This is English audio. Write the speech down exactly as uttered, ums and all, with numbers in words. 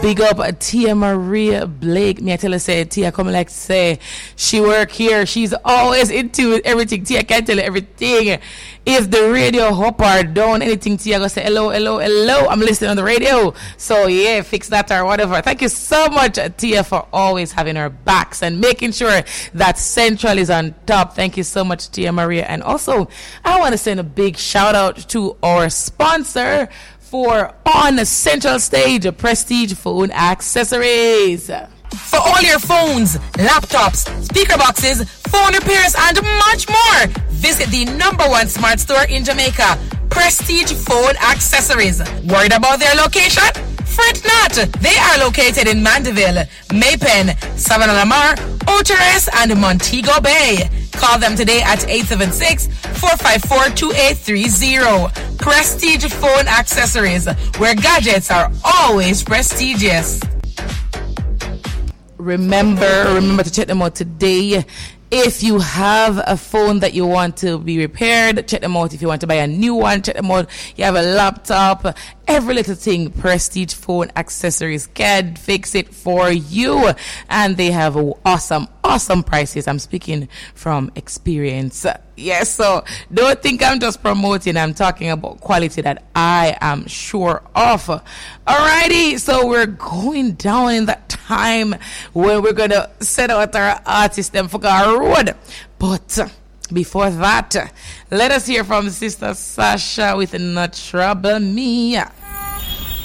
big up Tia Maria Blake. Me I tell her say Tia come like say she work here. She's always into everything. Tia can tell her everything. If the radio up or down anything, Tia go say hello, hello, hello. I'm listening on the radio. So yeah, fix that or whatever. Thank you so much, Tia, for always having our backs and making sure that Central is on top. Thank you so much, Tia Maria. And also, I want to send a big shout out to our sponsor for On Central Stage, Prestige Phone Accessories. For all your phones, laptops, speaker boxes, phone repairs, and much more, visit the number one smart store in Jamaica, Prestige Phone Accessories. Worried about their location? Fret not. They are located in Mandeville, Maypen, Savannah Lamar, Oteres, and Montego Bay. Call them today at eight seven six, four five four, two eight three zero. Prestige Phone Accessories, where gadgets are always prestigious. Remember, remember to check them out today. If you have a phone that you want to be repaired, check them out. If you want to buy a new one, check them out. You have a laptop, every little thing, Prestige Phone Accessories can fix it for you. And they have awesome, awesome prices. I'm speaking from experience. Yes, so don't think I'm just promoting. I'm talking about quality that I am sure of. Alrighty, so we're going down in that time when we're going to set out our artists them for our road. But uh, before that, uh, let us hear from Sister Sasha with Not Trouble Me.